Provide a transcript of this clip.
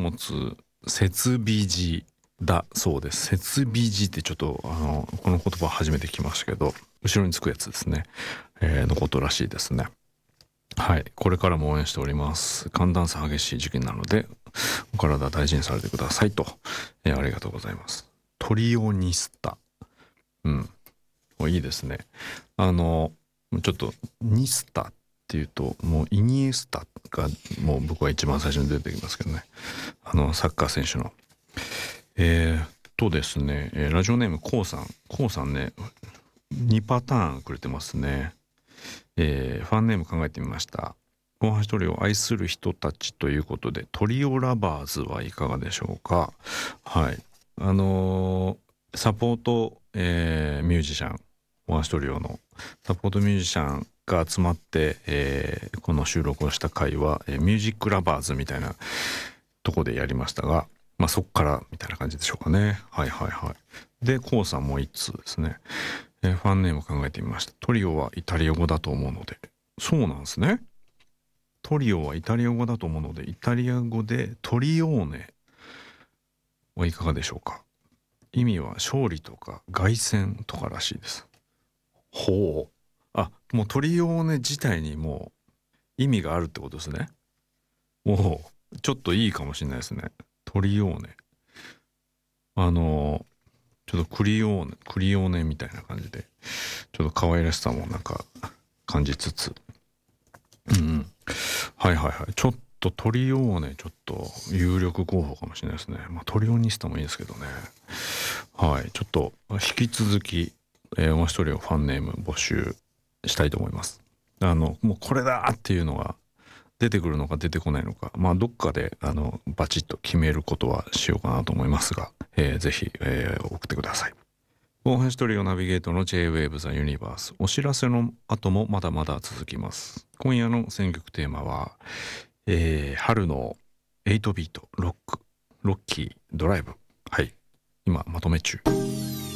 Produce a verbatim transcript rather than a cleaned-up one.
持つ設備字だそうです。設備字ってちょっとあのこの言葉初めて聞きましたけど、後ろにつくやつですね、えー、のことらしいですね。はい、これからも応援しております。寒暖差激しい時期なのでお体大事にされてくださいと、えー、ありがとうございます。トリオニスタ、うんいいですね。あのちょっとニスタっていうともうイニエスタがもう僕は一番最初に出てきますけどね、あのサッカー選手のえー、っとですね、えー、ラジオネームコウさんコウさんねにパターンくれてますね。えー、ファンネーム考えてみました。大橋トリオを愛する人たちということでトリオラバーズはいかがでしょうか。はい、あのー、サポート、えー、ミュージシャン大橋トリオのサポートミュージシャンが集まって、えー、この収録をした回は、えー、ミュージックラバーズみたいなとこでやりましたが、まあそっからみたいな感じでしょうかね。はいはいはい。でコウさんも一通ですね、えー、ファンネーム考えてみました。トリオはイタリア語だと思うので、そうなんですね。トリオはイタリア語だと思うので、イタリア語でトリオーネはいかがでしょうか。意味は勝利とか凱旋とからしいです。ほう、あ、もうトリオーネ自体にもう意味があるってことですね。おお、ちょっといいかもしれないですね。トリオーネ、あのちょっとクリオーネクリオーネみたいな感じでちょっと可愛らしさもなんか感じつつ、うん、うん、はいはいはい、ちょっとトリオーネちょっと有力候補かもしれないですね。まあトリオニスタもいいですけどね。はい、ちょっと引き続き、えー、もう一人をファンネーム募集したいと思います。あのもうこれだっていうのが出てくるのか出てこないのか、まあどっかであのバチッと決めることはしようかなと思いますが、えー、ぜひ、えー、送ってください。大橋トリオナビゲートの ジェイウェーブ ザユニバース、お知らせの後もまだまだ続きます。今夜の選曲テーマは、えー、春のエイトビートロックロッキードライブ、はい、今まとめ中。